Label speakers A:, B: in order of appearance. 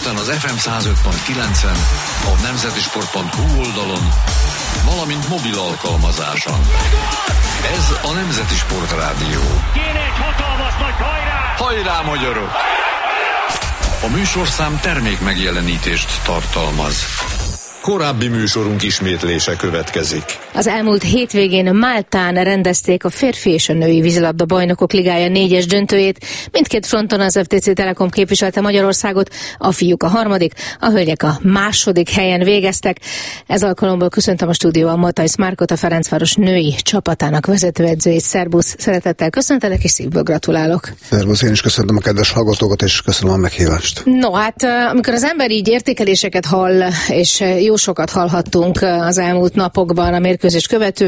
A: Budapesten az FM 105.9-en, a nemzetisport.hu oldalon, valamint mobil alkalmazáson. Ez a Nemzeti Sport Rádió.
B: Kéne egy hatalmas nagy hajrá!
A: Hajrá, magyarok! A műsorszám termék megjelenítést tartalmaz. Korábbi műsorunk ismétlése következik.
C: Az elmúlt hétvégén Máltán rendezték a férfi és a női vízilabda bajnokok ligája 4-es döntőjét. Mindkét fronton az FTC Telekom képviselte Magyarországot, a fiúk a harmadik, a hölgyek a második helyen végeztek. Ez alkalomból köszöntöm a stúdióban Matajsz Márkot, a Ferencváros női csapatának vezetőedzőjét. Szerbusz, szeretettel köszöntelek és szívből gratulálok.
D: Szerbusz, én is köszöntöm a kedves hallgatókat és köszönöm a meghívást.
C: No, hát amikor az ember így értékeléseket hall, és jó sokat hallhattunk az elmúlt napokban a mérkőzés követő